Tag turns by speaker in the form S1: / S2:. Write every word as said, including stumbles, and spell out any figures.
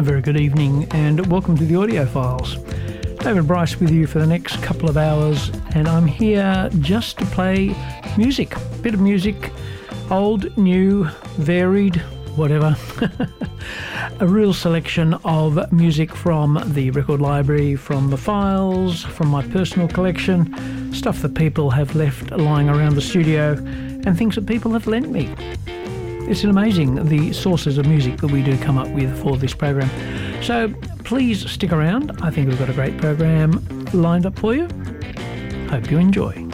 S1: A very good evening and welcome to the Audio Files. David Bryce with you for the next couple of hours, and I'm here just to play music. A bit of music, old, new, varied, whatever. A real selection of music from the record library, from the files, from my personal collection, stuff that people have left lying around the studio, and things that people have lent me. It's amazing the sources of music that we do come up with for this program. So please stick around. I think we've got a great program lined up for you. Hope you enjoy.